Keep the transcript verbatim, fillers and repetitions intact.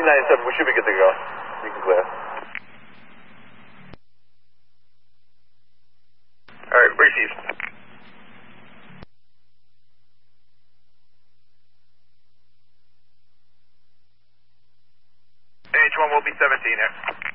two ninety-seven, we should be good to go. You can clear. Alright, receive. H one will be seventeen here.